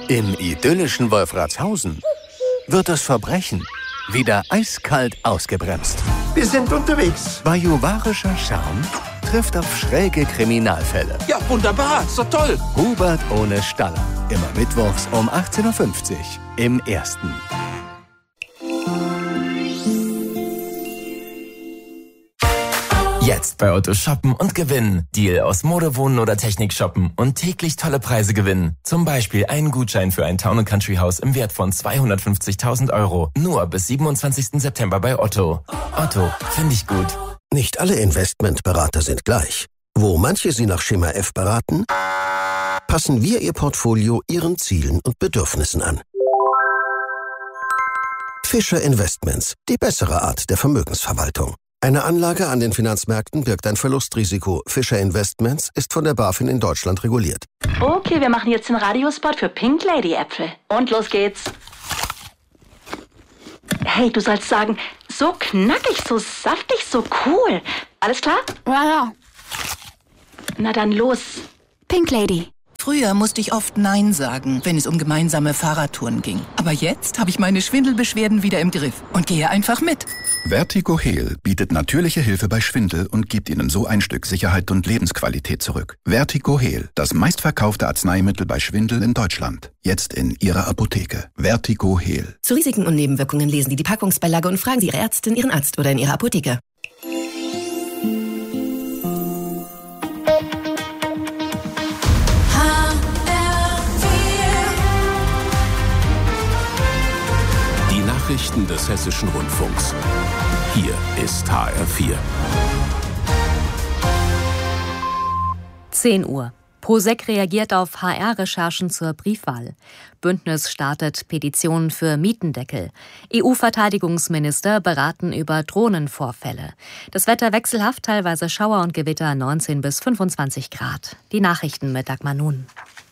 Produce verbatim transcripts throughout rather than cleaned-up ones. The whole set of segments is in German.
Im idyllischen Wolfratshausen wird das Verbrechen wieder eiskalt ausgebremst. Wir sind unterwegs. Bajuwarischer Charme trifft auf schräge Kriminalfälle. Ja, wunderbar, so toll. Hubert ohne Staller. Immer mittwochs um achtzehn Uhr fünfzig im Ersten. Jetzt bei Otto shoppen und gewinnen. Deal aus Mode, Wohnen oder Technik shoppen und täglich tolle Preise gewinnen. Zum Beispiel einen Gutschein für ein Town and Country Haus im Wert von zweihundertfünfzigtausend Euro. Nur bis siebenundzwanzigsten September bei Otto. Otto, finde ich gut. Nicht alle Investmentberater sind gleich. Wo manche Sie nach Schema F beraten, passen wir Ihr Portfolio Ihren Zielen und Bedürfnissen an. Fischer Investments, die bessere Art der Vermögensverwaltung. Eine Anlage an den Finanzmärkten birgt ein Verlustrisiko. Fischer Investments ist von der BaFin in Deutschland reguliert. Okay, wir machen jetzt den Radiospot für Pink Lady Äpfel. Und los geht's. Hey, du sollst sagen, so knackig, so saftig, so cool. Alles klar? Ja, ja. Na dann los. Pink Lady. Früher musste ich oft Nein sagen, wenn es um gemeinsame Fahrradtouren ging. Aber jetzt habe ich meine Schwindelbeschwerden wieder im Griff und gehe einfach mit. Vertigo Heal bietet natürliche Hilfe bei Schwindel und gibt Ihnen so ein Stück Sicherheit und Lebensqualität zurück. Vertigo Heal, das meistverkaufte Arzneimittel bei Schwindel in Deutschland. Jetzt in Ihrer Apotheke. Vertigo Heal. Zu Risiken und Nebenwirkungen lesen Sie die Packungsbeilage und fragen Sie Ihre Ärztin, Ihren Arzt oder in Ihrer Apotheke. Nachrichten des Hessischen Rundfunks. Hier ist H R vier. zehn Uhr. POSEC reagiert auf H R-Recherchen zur Briefwahl. Bündnis startet Petition für Mietendeckel. E U-Verteidigungsminister beraten über Drohnenvorfälle. Das Wetter wechselhaft, teilweise Schauer und Gewitter, neunzehn bis fünfundzwanzig Grad. Die Nachrichten mit Dagmar Nun.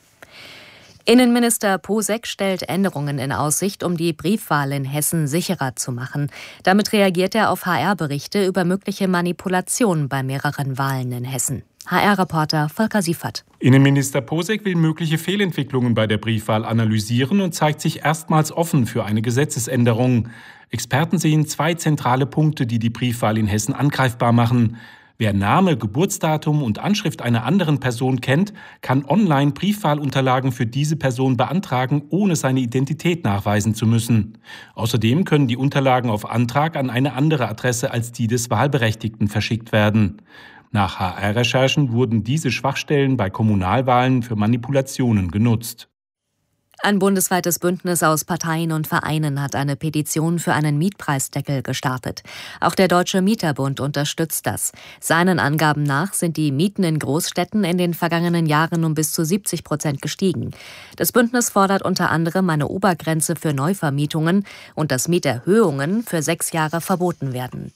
Innenminister POSEC stellt Änderungen in Aussicht, um die Briefwahl in Hessen sicherer zu machen. Damit reagiert er auf H R-Berichte über mögliche Manipulationen bei mehreren Wahlen in Hessen. H R-Reporter Volker Siefert. Innenminister POSEC will mögliche Fehlentwicklungen bei der Briefwahl analysieren und zeigt sich erstmals offen für eine Gesetzesänderung. Experten sehen zwei zentrale Punkte, die die Briefwahl in Hessen angreifbar machen. Wer Name, Geburtsdatum und Anschrift einer anderen Person kennt, kann online Briefwahlunterlagen für diese Person beantragen, ohne seine Identität nachweisen zu müssen. Außerdem können die Unterlagen auf Antrag an eine andere Adresse als die des Wahlberechtigten verschickt werden. Nach H R-Recherchen wurden diese Schwachstellen bei Kommunalwahlen für Manipulationen genutzt. Ein bundesweites Bündnis aus Parteien und Vereinen hat eine Petition für einen Mietpreisdeckel gestartet. Auch der Deutsche Mieterbund unterstützt das. Seinen Angaben nach sind die Mieten in Großstädten in den vergangenen Jahren um bis zu siebzig Prozent gestiegen. Das Bündnis fordert unter anderem eine Obergrenze für Neuvermietungen und dass Mieterhöhungen für sechs Jahre verboten werden.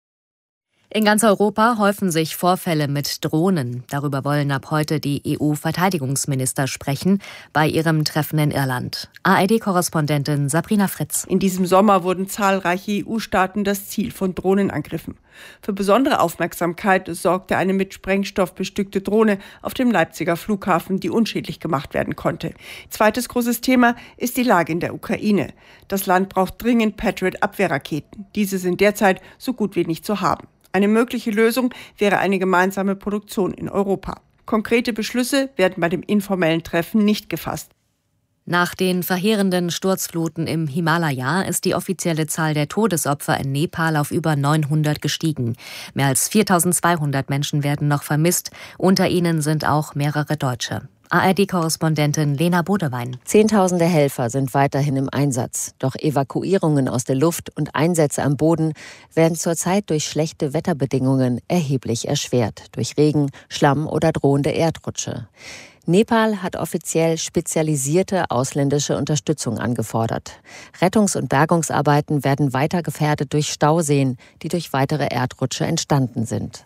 In ganz Europa häufen sich Vorfälle mit Drohnen. Darüber wollen ab heute die E U-Verteidigungsminister sprechen bei ihrem Treffen in Irland. A R D-Korrespondentin Sabrina Fritz. In diesem Sommer wurden zahlreiche E U-Staaten das Ziel von Drohnenangriffen. Für besondere Aufmerksamkeit sorgte eine mit Sprengstoff bestückte Drohne auf dem Leipziger Flughafen, die unschädlich gemacht werden konnte. Zweites großes Thema ist die Lage in der Ukraine. Das Land braucht dringend Patriot-Abwehrraketen. Diese sind derzeit so gut wie nicht zu haben. Eine mögliche Lösung wäre eine gemeinsame Produktion in Europa. Konkrete Beschlüsse werden bei dem informellen Treffen nicht gefasst. Nach den verheerenden Sturzfluten im Himalaya ist die offizielle Zahl der Todesopfer in Nepal auf über neunhundert gestiegen. Mehr als viertausendzweihundert Menschen werden noch vermisst. Unter ihnen sind auch mehrere Deutsche. A R D-Korrespondentin Lena Bodewein. Zehntausende Helfer sind weiterhin im Einsatz. Doch Evakuierungen aus der Luft und Einsätze am Boden werden zurzeit durch schlechte Wetterbedingungen erheblich erschwert. Durch Regen, Schlamm oder drohende Erdrutsche. Nepal hat offiziell spezialisierte ausländische Unterstützung angefordert. Rettungs- und Bergungsarbeiten werden weiter gefährdet durch Stauseen, die durch weitere Erdrutsche entstanden sind.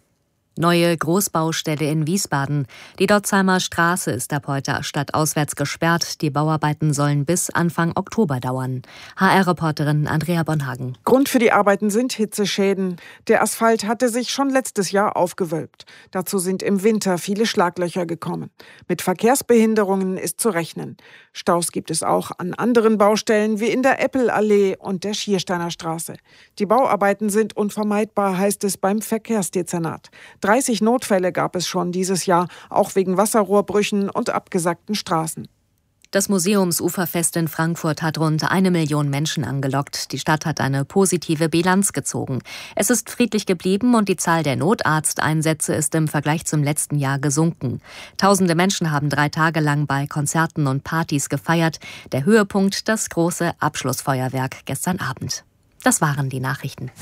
Neue Großbaustelle in Wiesbaden. Die Dotzheimer Straße ist ab heute stadtauswärts gesperrt. Die Bauarbeiten sollen bis Anfang Oktober dauern. H R-Reporterin Andrea Bonhagen. Grund für die Arbeiten sind Hitzeschäden. Der Asphalt hatte sich schon letztes Jahr aufgewölbt. Dazu sind im Winter viele Schlaglöcher gekommen. Mit Verkehrsbehinderungen ist zu rechnen. Staus gibt es auch an anderen Baustellen wie in der Eppelallee und der Schiersteiner Straße. Die Bauarbeiten sind unvermeidbar, heißt es beim Verkehrsdezernat. dreißig Notfälle gab es schon dieses Jahr, auch wegen Wasserrohrbrüchen und abgesackten Straßen. Das Museumsuferfest in Frankfurt hat rund eine Million Menschen angelockt. Die Stadt hat eine positive Bilanz gezogen. Es ist friedlich geblieben und die Zahl der Notarzteinsätze ist im Vergleich zum letzten Jahr gesunken. Tausende Menschen haben drei Tage lang bei Konzerten und Partys gefeiert. Der Höhepunkt das große Abschlussfeuerwerk gestern Abend. Das waren die Nachrichten.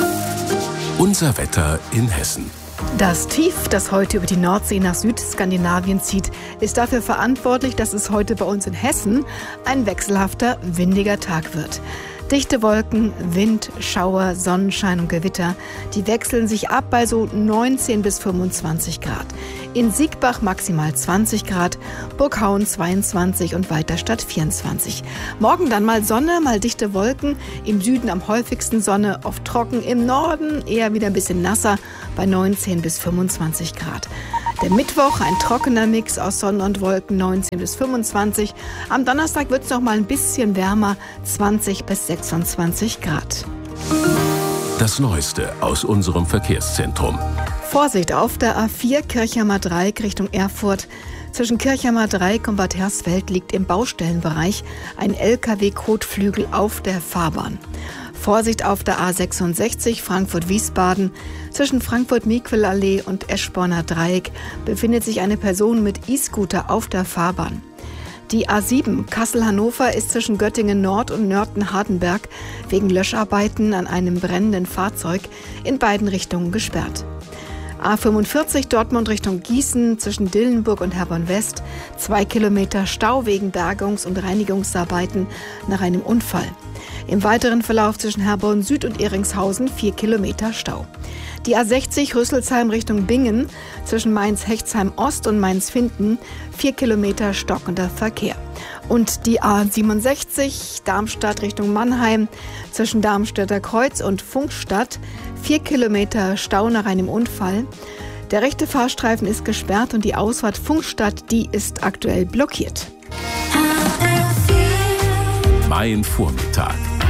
Unser Wetter in Hessen. Das Tief, das heute über die Nordsee nach Südskandinavien zieht, ist dafür verantwortlich, dass es heute bei uns in Hessen ein wechselhafter, windiger Tag wird. Dichte Wolken, Wind, Schauer, Sonnenschein und Gewitter, die wechseln sich ab bei so neunzehn bis fünfundzwanzig Grad. In Siegbach maximal zwanzig Grad, Burghauen zweiundzwanzig und Weiterstadt vierundzwanzig. Morgen dann mal Sonne, mal dichte Wolken, im Süden am häufigsten Sonne, oft trocken, im Norden eher wieder ein bisschen nasser bei neunzehn bis fünfundzwanzig Grad. Der Mittwoch ein trockener Mix aus Sonne und Wolken, neunzehn bis fünfundzwanzig. Am Donnerstag wird es noch mal ein bisschen wärmer, zwanzig bis sechsundzwanzig Grad. Das Neueste aus unserem Verkehrszentrum. Vorsicht auf der A vier Kirchheimer Dreieck Richtung Erfurt. Zwischen Kirchheimer Dreieck und Bad Hersfeld liegt im Baustellenbereich ein L K W-Kotflügel auf der Fahrbahn. Vorsicht auf der A sechsundsechzig Frankfurt-Wiesbaden. Zwischen Frankfurt-Miquel-Allee und Eschborner Dreieck befindet sich eine Person mit E-Scooter auf der Fahrbahn. Die A sieben Kassel-Hannover ist zwischen Göttingen-Nord und Nörten-Hardenberg wegen Löscharbeiten an einem brennenden Fahrzeug in beiden Richtungen gesperrt. A fünfundvierzig Dortmund Richtung Gießen zwischen Dillenburg und Herborn-West. Zwei Kilometer Stau wegen Bergungs- und Reinigungsarbeiten nach einem Unfall. Im weiteren Verlauf zwischen Herborn Süd und Ehringshausen vier Kilometer Stau. Die A sechzig Rüsselsheim Richtung Bingen zwischen Mainz-Hechtsheim Ost und Mainz-Finden vier Kilometer stockender Verkehr. Und die A siebenundsechzig Darmstadt Richtung Mannheim zwischen Darmstädter Kreuz und Funkstadt vier Kilometer Stau nach einem Unfall. Der rechte Fahrstreifen ist gesperrt und die Ausfahrt Funkstadt, die ist aktuell blockiert. Mein Vormittag.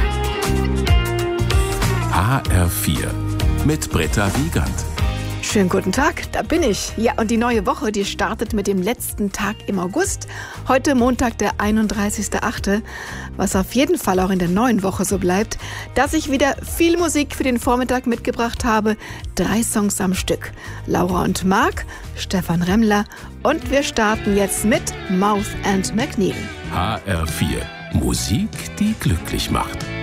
H R vier mit Britta Wiegand. Schönen guten Tag, da bin ich. Ja, und die neue Woche, die startet mit dem letzten Tag im August. Heute Montag, der einunddreißigster achte Was auf jeden Fall auch in der neuen Woche so bleibt, dass ich wieder viel Musik für den Vormittag mitgebracht habe. Drei Songs am Stück. Laura und Marc, Stefan Remmler und wir starten jetzt mit Mouth and McNeil. H R vier. Musik, die glücklich macht.